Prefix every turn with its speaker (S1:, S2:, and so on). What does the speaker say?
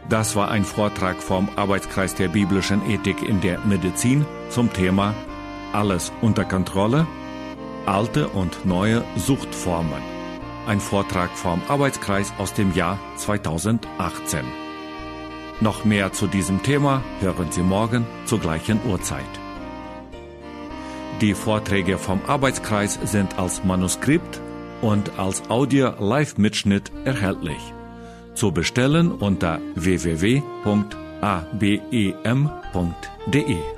S1: Das war ein Vortrag vom Arbeitskreis der biblischen Ethik in der Medizin zum Thema Alles unter Kontrolle, alte und neue Suchtformen. Ein Vortrag vom Arbeitskreis aus dem Jahr 2018. Noch mehr zu diesem Thema hören Sie morgen zur gleichen Uhrzeit. Die Vorträge vom Arbeitskreis sind als Manuskript und als Audio-Live-Mitschnitt erhältlich. Zu bestellen unter www.abem.de.